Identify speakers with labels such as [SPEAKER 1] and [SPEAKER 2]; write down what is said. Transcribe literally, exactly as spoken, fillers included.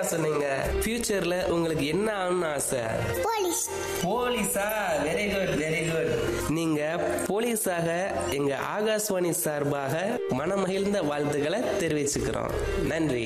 [SPEAKER 1] சொன்னீங்க. ஃபியூச்சர்ல உங்களுக்கு என்ன ஆகணும்னு ஆசை?
[SPEAKER 2] போலீஸ்.
[SPEAKER 1] போலீஸா? Very good very good. நீங்க போலீஸாக எங்க ஆகாஷ்வாணி சார்பாக மனமகிழ்ந்த வாழ்த்துக்களை தெரிவிச்சுக்கிறோம். நன்றி.